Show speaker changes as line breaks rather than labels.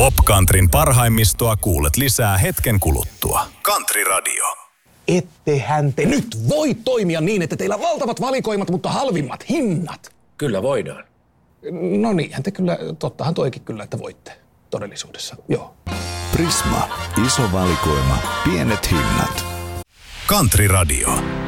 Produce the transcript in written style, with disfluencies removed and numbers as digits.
Popcountrin parhaimmistoa kuulet lisää hetken kuluttua. Country Radio.
Ettehän te nyt voi toimia niin, että teillä on valtavat valikoimat, mutta halvimmat hinnat.
Kyllä voidaan.
No niinhän te kyllä, tottahan toikin kyllä, että voitte todellisuudessa, joo.
Prisma. Iso valikoima. Pienet hinnat. Country Radio.